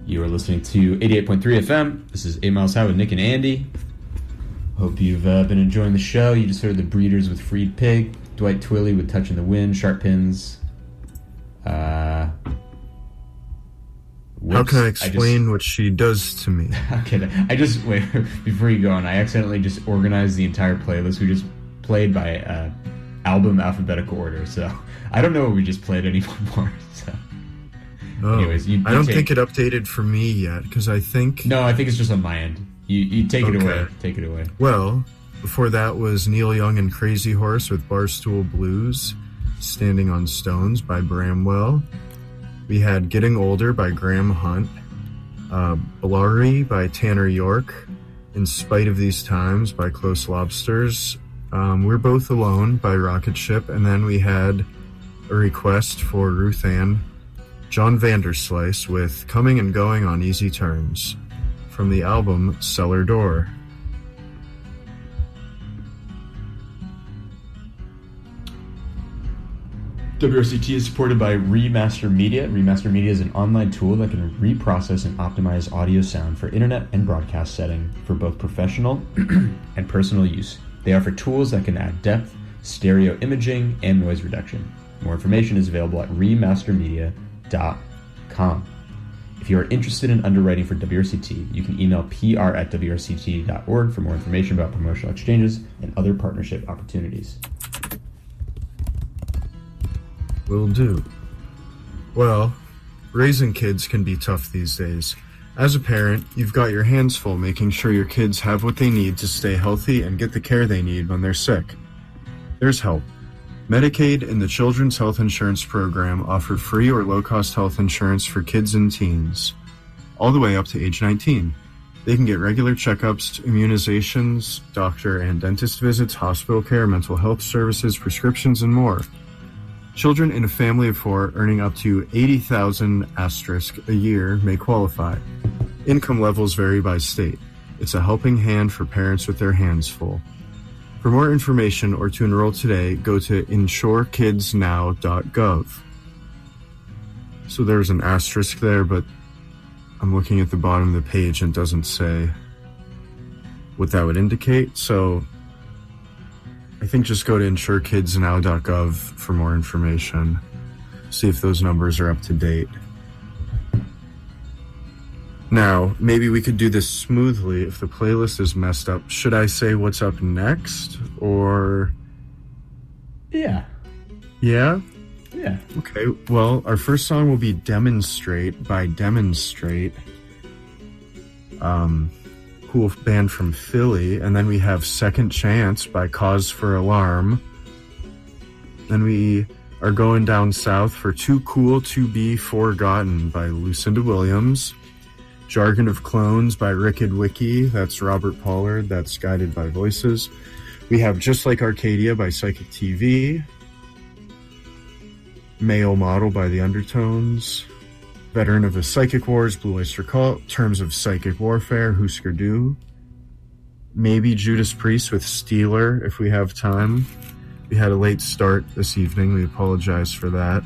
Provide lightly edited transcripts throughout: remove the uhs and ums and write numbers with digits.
You are listening to 88.3 FM. This is 8 Miles High with Nick and Andy. Hope you've been enjoying the show. You just heard The Breeders with Freed Pig, Dwight Twilley with Touch in the Wind, Sharp Pins. How can I explain what she does to me? Okay, wait, before you go on, I accidentally just organized the entire playlist we just played by album alphabetical order, so I don't know what we just played anymore. So. Anyways, I don't think it updated for me yet, because I think... No, I think it's just on my end. You take it away. Take it away. Well, before that was Neil Young and Crazy Horse with Barstool Blues, Standing on Stones by Bramwell. We had Getting Older by Graham Hunt, Bellari by Tanner York, In Spite of These Times by Close Lobsters, We're Both Alone by Rocket Ship, and then we had a request for Ruth Ann, John Vanderslice with Coming and Going on Easy Terms from the album Cellar Door. WRCT is supported by Remaster Media. Remaster Media is an online tool that can reprocess and optimize audio sound for internet and broadcast setting for both professional and personal use. They offer tools that can add depth, stereo imaging, and noise reduction. More information is available at remastermedia.com. If you are interested in underwriting for WRCT, you can email pr@wrct.org for more information about promotional exchanges and other partnership opportunities. Will do. Well, raising kids can be tough these days. As a parent, you've got your hands full making sure your kids have what they need to stay healthy and get the care they need when they're sick. There's help. Medicaid and the Children's Health Insurance Program offer free or low-cost health insurance for kids and teens, all the way up to age 19. They can get regular checkups, immunizations, doctor and dentist visits, hospital care, mental health services, prescriptions, and more. Children in a family of 4 earning up to $80,000 a year may qualify. Income levels vary by state. It's a helping hand for parents with their hands full. For more information or to enroll today, go to insurekidsnow.gov. So there's an asterisk there, but I'm looking at the bottom of the page and it doesn't say what that would indicate. So I think just go to insurekidsnow.gov for more information. See if those numbers are up to date. Now, maybe we could do this smoothly if the playlist is messed up. Should I say what's up next, or... Yeah. Yeah? Yeah. Okay, well, our first song will be Demonstrate by Demonstrate. Cool band from Philly. And then we have Second Chance by Cause for Alarm. Then we are going down south for Too Cool to Be Forgotten by Lucinda Williams. Jargon of Clones by Rickard Wiki, that's Robert Pollard, that's Guided by Voices. We have Just Like Arcadia by Psychic TV. Male Model by The Undertones. Veteran of the Psychic Wars, Blue Oyster Cult. Terms of Psychic Warfare, Husker Du. Maybe Judas Priest with Steeler, if we have time. We had a late start this evening, we apologize for that.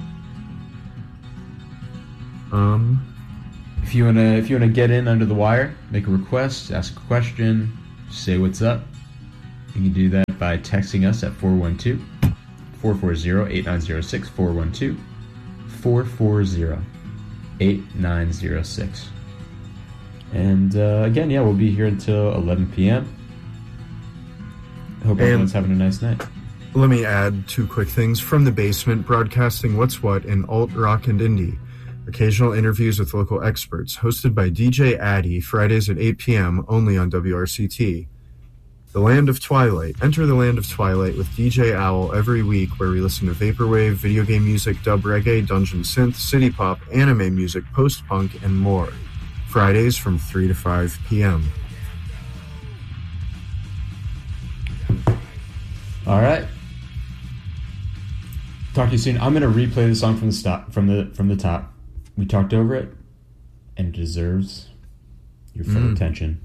If you wanna get in under the wire, make a request, ask a question, say what's up, you can do that by texting us at 412-440-8906, 440-8906. And again, yeah, we'll be here until 11 p.m. Hope everyone's having a nice night. Let me add 2 quick things. From the Basement, broadcasting What's What in alt, rock, and indie. Occasional interviews with local experts, hosted by DJ Addy, Fridays at 8 p.m., only on WRCT. The Land of Twilight. Enter the Land of Twilight with DJ Owl every week, where we listen to vaporwave, video game music, dub reggae, dungeon synth, city pop, anime music, post-punk, and more. Fridays from 3 to 5 p.m. All right. Talk to you soon. I'm going to replay the song from the top. We talked over it, and it deserves your full attention.